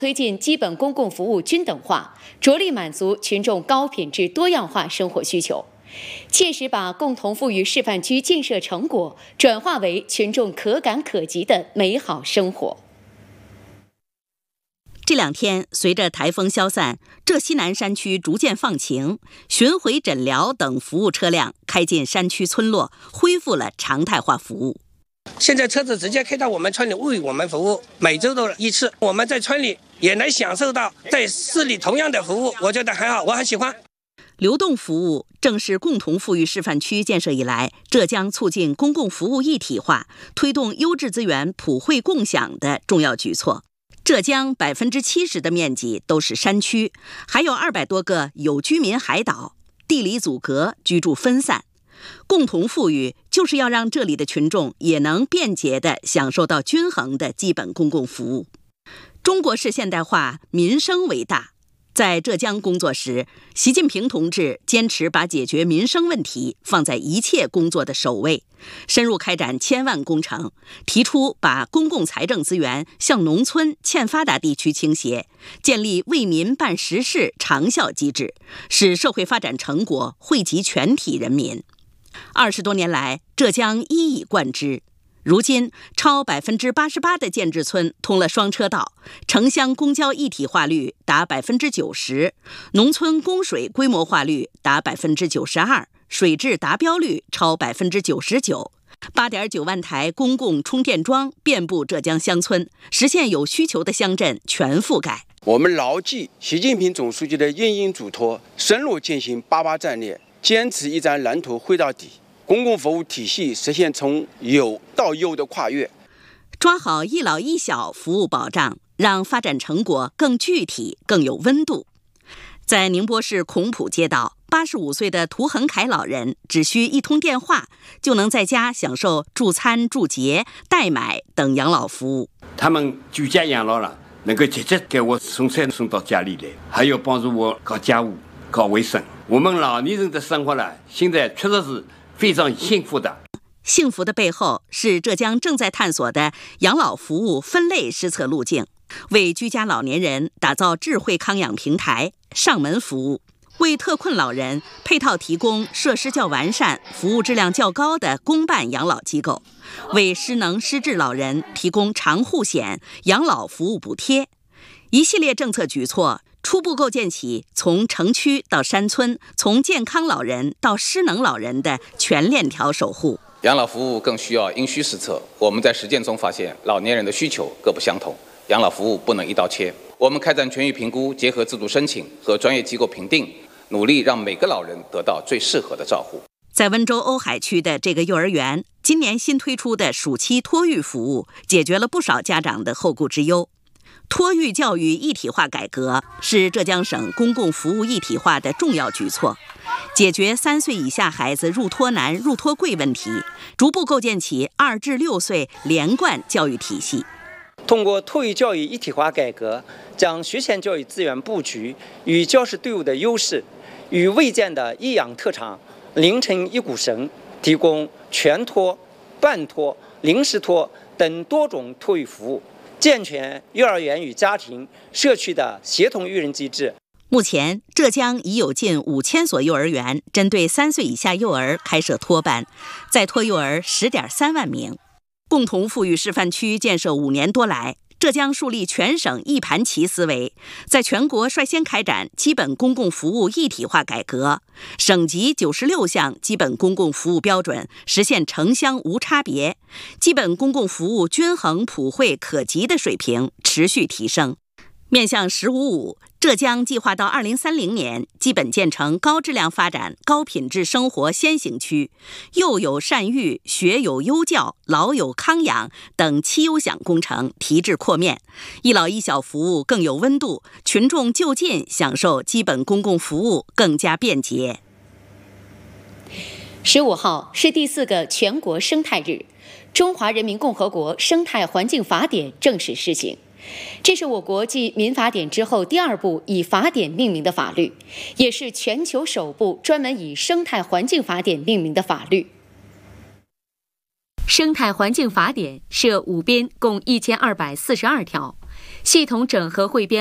推进基本公共服务均等化，着力满足群众高品质多样化生活需求，切实把共同富裕示范区建设成果转化为群众可感可及的美好生活。 这2天，随着台风消散，浙西南山区逐渐放晴，巡回诊疗等服务车辆开进山区村落，恢复了常态化服务。 现在车子直接开到我们村里为我们服务，每周都1次，我们在村里也能享受到在市里同样的服务，我觉得很好，我很喜欢。 流动服务正是共同富裕示范区建设以来，浙江促进公共服务一体化、推动优质资源普惠共享的重要举措。浙江70%的面积都是山区，还有200多个有居民海岛，地理阻隔，居住分散。共同富裕就是要让这里的群众也能便捷地享受到均衡的基本公共服务。中国式现代化，民生为大。在浙江工作时，习近平同志坚持把解决民生问题放在一切工作的首位，深入开展千万工程，提出把公共财政资源向农村欠发达地区倾斜，建立为民办实事长效机制，使社会发展成果惠及全体人民。20多年来，浙江一以贯之。如今，超88%的建制村通了双车道，城乡公交一体化率达90%，农村供水规模化率达92%，水质达标率超99%，8.9万台公共充电桩遍布浙江乡村，实现有需求的乡镇全覆盖。 我们牢记习近平总书记的殷殷嘱托，深入践行88战略，坚持一张蓝图绘到底。公共服务体系实现从有到优的跨越， 抓好一老一小服务保障，让发展成果更具体、更有温度。在宁波市孔浦街道，85岁的涂恒凯老人只需一通电话，就能在家享受助餐、助洁、代买等养老服务。 他们居家养老了，能够直接给我送菜送到家里来，还有帮助我搞家务、搞卫生。我们老年人的生活呢，现在确实是非常幸福的。 幸福的背后是浙江正在探索的养老服务分类施策路径，为居家老年人打造智慧康养平台，上门服务；为特困老人配套提供设施较完善、服务质量较高的公办养老机构；为失能失智老人提供长护险、养老服务补贴。一系列政策举措初步构建起从城区到山村，从健康老人到失能老人的全链条守护。 养老服务更需要因需施策。我们在实践中发现，老年人的需求各不相同，养老服务不能一刀切。我们开展全域评估，结合自主申请和专业机构评定，努力让每个老人得到最适合的照护。 在温州瓯海区的这个幼儿园，今年新推出的暑期托育服务，解决了不少家长的后顾之忧。托育教育一体化改革是浙江省公共服务一体化的重要举措，解决3岁以下孩子入托难、入托贵问题，逐步构建起2至6岁连贯教育体系。 通过托育教育一体化改革，将学前教育资源布局与教师队伍的优势与未见的益养特长拧成一股绳，提供全托、半托、临时托等多种托育服务，健全幼儿园与家庭、社区的协同育人机制。 目前，浙江已有近5000所幼儿园针对3岁以下幼儿开设托班，在托幼儿10.3万名。共同富裕示范区建设5年多来，浙江树立全省一盘棋思维，在全国率先开展基本公共服务一体化改革，省级96项基本公共服务标准实现城乡无差别，基本公共服务均衡普惠可及的水平持续提升。面向“15+5”，浙江计划到2030年基本建成高质量发展、高品质生活先行区，幼有善育、学有优教、老有康养等7优享工程提质扩面，一老一小服务更有温度，群众就近享受基本公共服务更加便捷。 15号是第4个全国生态日，中华人民共和国生态环境法典正式施行。这是我国继民法典之后第2部以法典命名的法律，也是全球首部专门以生态环境法典命名的法律。生态环境法典设5编，共1242条， 系统整合汇编